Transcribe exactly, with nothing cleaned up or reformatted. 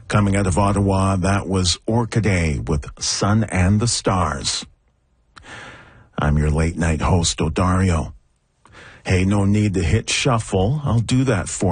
Coming out of Ottawa, that was Orchidea with Sun and the Stars. I'm your late night host, Odario. Hey, no need to hit shuffle. I'll do that for